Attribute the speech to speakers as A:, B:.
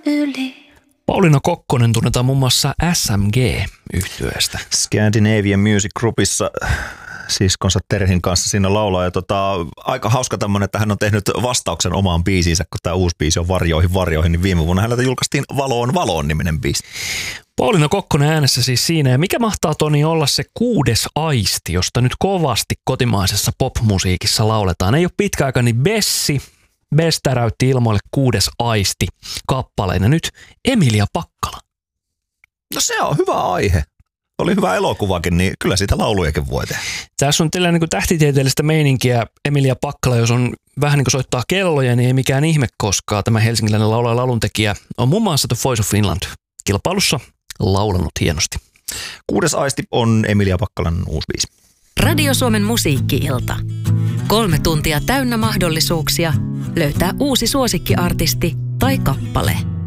A: yli.
B: Pauliina Kokkonen tunnetaan muun muassa SMG-yhtyeestä.
C: Scandinavian Music Groupissa siskonsa Terhin kanssa siinä laulaa. Ja aika hauska tämmöinen, että hän on tehnyt vastauksen omaan biisiinsä, kun tämä uusi biisi on Varjoihin, niin viime vuonna häneltä julkaistiin Valoon niminen biisi.
B: Pauliina Kokkonen äänessä siis siinä. Ja mikä mahtaa, Toni, olla se 6. aisti, josta nyt kovasti kotimaisessa popmusiikissa lauletaan? Ei ole pitkä aika, niin Bess täräytti ilmoille 6. aisti kappaleina. Nyt Emilia Pakkala.
C: No se on hyvä aihe. Oli hyvä elokuvakin, niin kyllä sitä laulujakin voi tehdä.
B: Tässä on tällainen niin kuin tähtitieteellistä meininkiä. Emilia Pakkala, jos on vähän niin kuin soittaa kelloja, niin ei mikään ihme, koska tämä helsinkiläinen laulaja lauluntekijä on muun muassa The Voice of Finland kilpailussa laulanut hienosti.
C: 6. aisti on Emilia Pakkalan uusi biisi.
D: Radio Suomen musiikki-ilta. 3 tuntia täynnä mahdollisuuksia löytää uusi suosikkiartisti tai kappale.